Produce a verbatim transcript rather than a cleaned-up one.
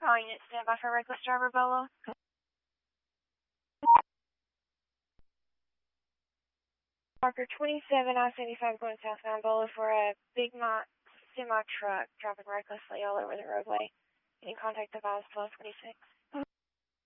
Calling it standby for reckless driver, Bella. Parker twenty-seven, I seventy-five going southbound, Bella, for a big Mack semi truck driving recklessly all over the roadway. Can you contact the Vice twelve twenty-six?